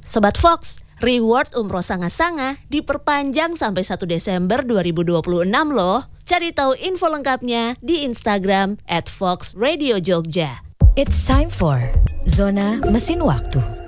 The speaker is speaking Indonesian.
Sobat Fox, reward umroh Sanga-Sanga diperpanjang sampai 1 Desember 2026 loh. Cari tahu info lengkapnya di Instagram @foxradiojogja. It's time for Zona Mesin Waktu.